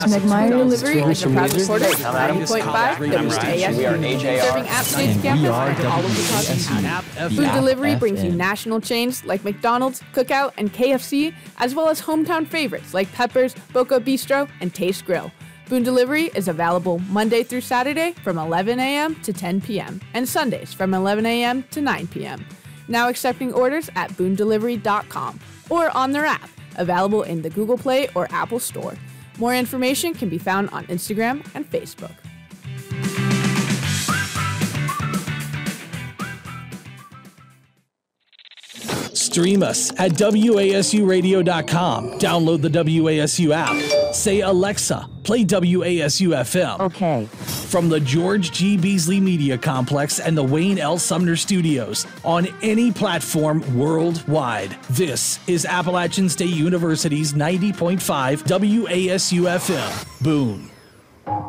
Megmeyer Delivery is a proud supporter of 90.5 WASU. We are AJR. Serving App State's campus and all of the County. Food delivery brings you national chains like McDonald's, Cookout, and KFC, as well as hometown favorites like Peppers, Boca Bistro, and Taste Grill. Boone Delivery is available Monday through Saturday from 11 a.m. to 10 p.m. and Sundays from 11 a.m. to 9 p.m. Now accepting orders at boondelivery.com or on their app, available in the Google Play or Apple Store. More information can be found on Instagram and Facebook. Stream us at WASUradio.com. Download the WASU app. Say, Alexa, play WASU FM. Okay. From the George G. Beasley Media Complex and the Wayne L. Sumner Studios on any platform worldwide. This is Appalachian State University's 90.5 WASU FM. Boone.